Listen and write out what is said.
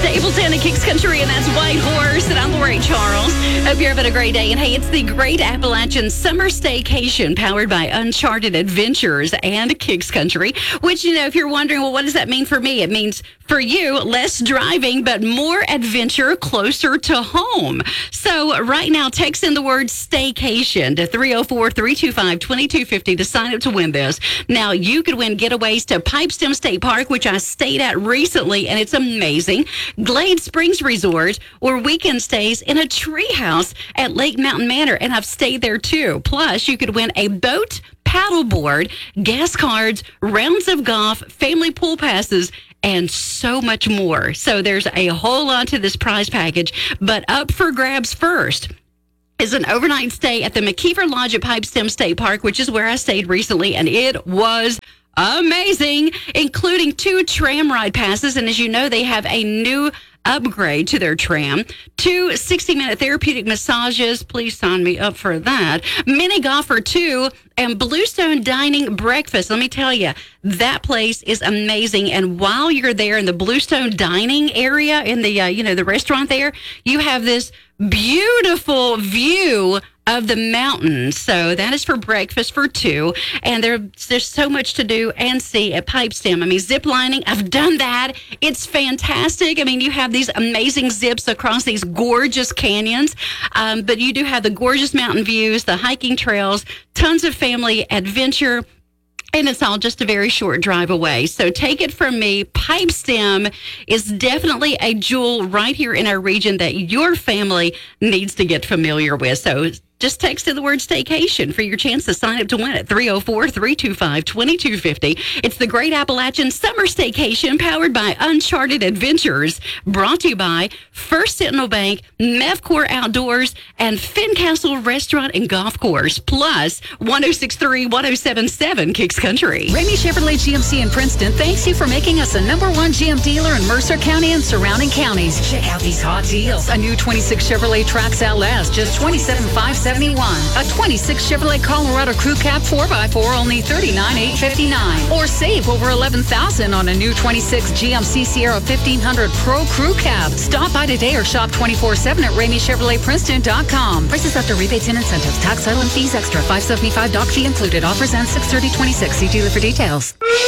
Stapleton and Kicks Country, and that's White Horse, and I'm Lori Charles. Hope you're having a great day. And hey, it's the Great Appalachian Summer Staycation powered by Uncharted Adventures and Kicks Country, which, if you're wondering, well, what does that mean for me? It means for you, less driving, but more adventure closer to home. So right now, text in the word staycation to 304-325-2250 to sign up to win this. Now, you could win getaways to Pipestem State Park, which I stayed at recently, and it's amazing. Glade Springs Resort, or weekend stays in a treehouse at Lake Mountain Manor, and I've stayed there too. Plus, you could win a boat, paddleboard, gas cards, rounds of golf, family pool passes, and so much more. So there's a whole lot to this prize package, but up for grabs first is an overnight stay at the McKeever Lodge at Pipestem State Park, which is where I stayed recently, and it was amazing, including 2 tram ride passes. And as you know, they have a new upgrade to their tram, 2 60-minute therapeutic massages. Please sign me up for that. Mini golf for 2, and Bluestone Dining breakfast. Let me tell you, that place is amazing. And while you're there in the Bluestone Dining area, in the the restaurant there, you have this beautiful view of the mountains. So that is for breakfast for 2. And there's so much to do and see at Pipestem. I mean, zip lining, I've done that. It's fantastic. I mean, you have these amazing zips across these gorgeous canyons. But you do have the gorgeous mountain views, the hiking trails, tons of family adventure. And it's all just a very short drive away. So take it from me, Pipestem is definitely a jewel right here in our region that your family needs to get familiar with. So just text in the word staycation for your chance to sign up to win at 304-325-2250. It's the Great Appalachian Summer Staycation powered by Uncharted Adventures, brought to you by First Sentinel Bank, Mevcor Outdoors, and Fincastle Restaurant and Golf Course, plus 106.3, 107.7 Kicks Country. Ramey Chevrolet GMC in Princeton thanks you for making us a #1 GM dealer in Mercer County and surrounding counties. Check out these hot deals. A new 26 Chevrolet Trax Outlast, just $27,571. A 26 Chevrolet Colorado Crew Cab 4x4, only $39,859. Or save over $11,000 on a new 26 GMC Sierra 1500 Pro Crew Cab. Stop by today or shop 24/7 at RameyChevroletPrinceton.com. Prices after rebates and incentives. Tax, title, and fees extra. $575 dock fee included. Offers end 6/30/26. See dealer for details.